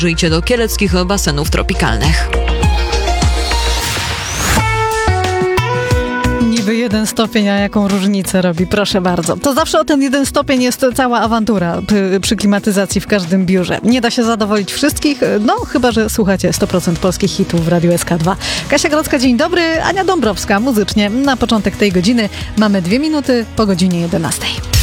Żyjcie do kieleckich basenów tropikalnych. Niby 1 stopień, a jaką różnicę robi, proszę bardzo. To zawsze o ten 1 stopień jest cała awantura przy klimatyzacji w każdym biurze. Nie da się zadowolić wszystkich, no chyba że słuchacie 100% polskich hitów w Radiu SK2. Kasia Grodzka, dzień dobry, Ania Dąbrowska, muzycznie. Na początek tej godziny mamy 2 minuty po godzinie 11.